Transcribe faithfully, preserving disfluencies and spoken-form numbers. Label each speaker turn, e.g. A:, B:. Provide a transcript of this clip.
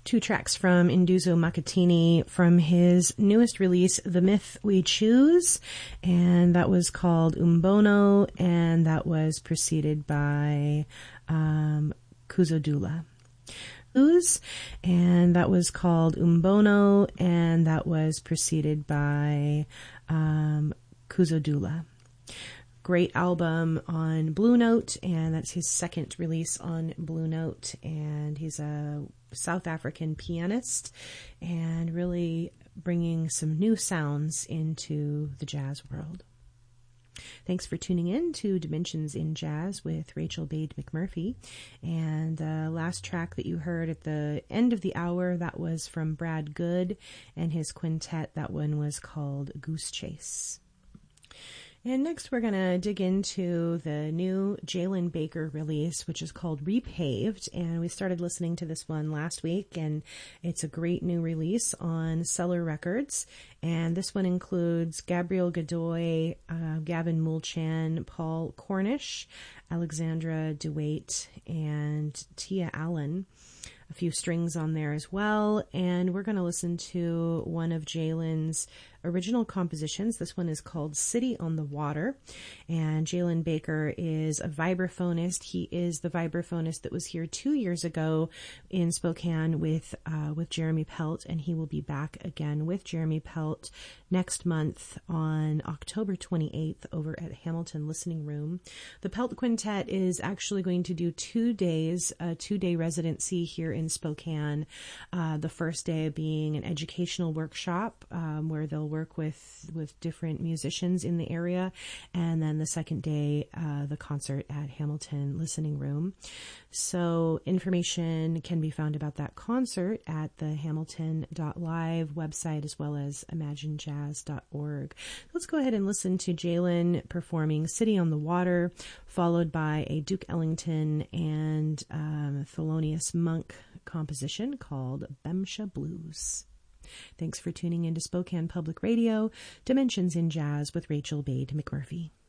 A: Two tracks from Induzo Makatini from his newest release, The Myth We Choose, and that was called Umbono, and that was preceded by um, Kuzodula. And that was called Umbono, and that was preceded by um, Kuzodula. Great album on Blue Note, and that's his second release on Blue Note, and he's a South African pianist and really bringing some new sounds into the jazz world. Thanks for tuning in to Dimensions in Jazz with Rachel Bade McMurphy. And the last track that you heard at the end of the hour, that was from Brad Good and his quintet. That one was called Goose Chase. And next we're going to dig into the new Jalen Baker release, which is called Repaved. And we started listening to this one last week, and it's a great new release on Cellar Records. And this one includes Gabriel Godoy, uh, Gavin Mulchan, Paul Cornish, Alexandra DeWaite, and Tia Allen. A few strings on there as well. And we're going to listen to one of Jalen's original compositions. This one is called City on the Water, and Jalen Baker is a vibraphonist. He is the vibraphonist that was here two years ago in Spokane with uh, with Jeremy Pelt, and he will be back again with Jeremy Pelt next month on October twenty-eighth over at Hamilton Listening Room. The Pelt Quintet is actually going to do two days, a two-day residency here in Spokane, uh, the first day being an educational workshop um, where they'll work with with different musicians in the area, and then the second day uh, the concert at Hamilton Listening Room. So information can be found about that concert at the hamilton dot live website as well as imagine jazz dot org. Let's go ahead and listen to Jalen performing City on the Water, followed by a Duke Ellington and um, Thelonious Monk composition called Bemsha Blues. Thanks for tuning in to Spokane Public Radio, Dimensions in Jazz with Rachel Bade McMurphy.